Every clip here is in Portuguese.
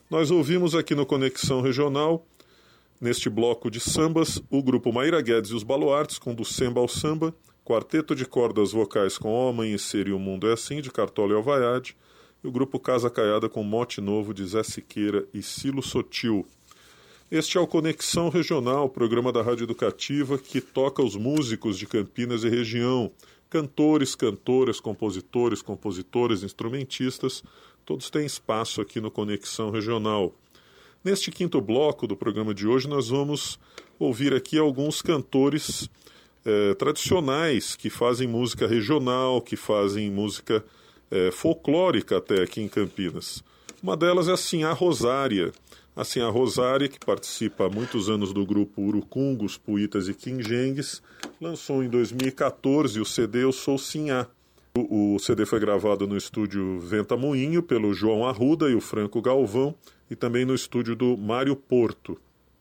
Nós ouvimos aqui no Conexão Regional, neste bloco de sambas, o grupo Maíra Guedes e os Baluartes, com Do Semba ao Samba, quarteto de cordas vocais com Ó Amanhecer e O Mundo é Assim, de Cartola e Alvaiade, e o grupo Casa Caiada com Mote Novo, de Zé Siqueira e Cilo Sotil. Este é o Conexão Regional, programa da Rádio Educativa que toca os músicos de Campinas e região, cantores, cantoras, compositores, instrumentistas, todos têm espaço aqui no Conexão Regional. Neste quinto bloco do programa de hoje, nós vamos ouvir aqui alguns cantores tradicionais que fazem música regional, que fazem música folclórica até aqui em Campinas. Uma delas é a Sinhá Rosária. A Sinhá Rosária, que participa há muitos anos do grupo Urucungos, Puitas e Quinjengues, lançou em 2014 o CD Eu Sou Sinhá. O CD foi gravado no estúdio Venta Moinho pelo João Arruda e o Franco Galvão e também no estúdio do Mário Porto.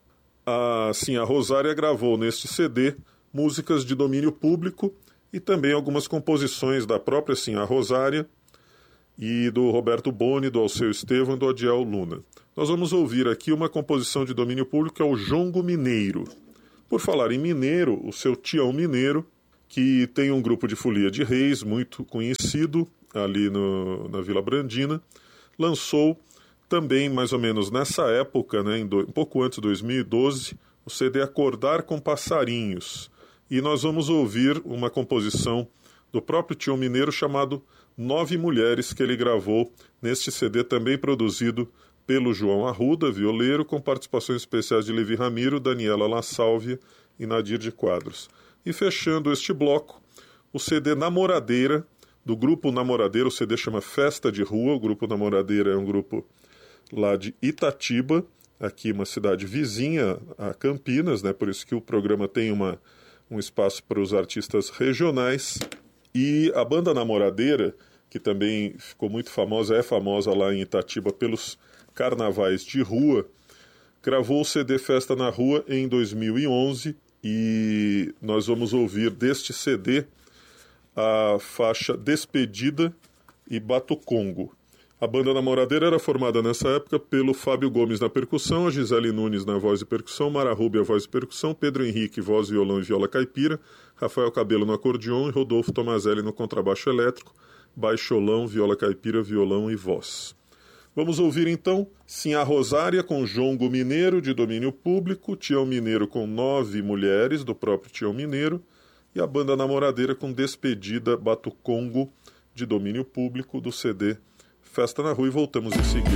A Sinhá Rosária gravou neste CD músicas de domínio público e também algumas composições da própria Sinhá Rosária e do Roberto Boni, do Alceu Estevam e do Odiel Luna. Nós vamos ouvir aqui uma composição de domínio público que é o Jongo Mineiro. Por falar em mineiro, o seu Tião Mineiro, que tem um grupo de folia de reis muito conhecido ali na Vila Brandina, lançou também mais ou menos nessa época, um pouco antes de 2012, o CD Acordar com Passarinhos. E nós vamos ouvir uma composição do próprio Tião Mineiro chamado 9 Mulheres, que ele gravou neste CD também produzido pelo João Arruda, violeiro, com participações especiais de Levi Ramiro, Daniela La Sálvia e Nadir de Quadros. E fechando este bloco, o CD Namoradeira, do grupo Namoradeira, o CD chama Festa de Rua, o grupo Namoradeira é um grupo lá de Itatiba, aqui uma cidade vizinha a Campinas, por isso que o programa tem um espaço para os artistas regionais. E a banda Namoradeira, que também ficou muito famosa, é famosa lá em Itatiba pelos carnavais de rua, gravou o CD Festa na Rua em 2011 e nós vamos ouvir deste CD a faixa Despedida e Batucongo. A banda Namoradeira era formada nessa época pelo Fábio Gomes na percussão, a Gisele Nunes na voz e percussão, Mara Rubia voz e percussão, Pedro Henrique voz, violão e viola caipira, Rafael Cabelo no acordeon e Rodolfo Tomazelli no contrabaixo elétrico, baixolão, viola caipira, violão e voz. Vamos ouvir então Sinhá Rosária com Jongo Mineiro, de domínio público, Tião Mineiro com 9 Mulheres, do próprio Tião Mineiro, e a banda Namoradeira com Despedida Batucongo, de domínio público, do CD Festa na Rua, e voltamos em seguida.